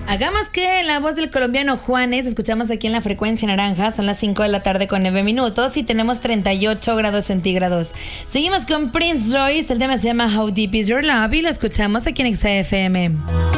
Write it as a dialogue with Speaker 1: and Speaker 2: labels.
Speaker 1: Hagamos que la voz del colombiano Juanes, escuchamos aquí en la frecuencia naranja, son las 5 de la tarde con 9 minutos y tenemos 38 grados centígrados. Seguimos con Prince Royce, el tema se llama How Deep Is Your Love y lo escuchamos aquí en XFM.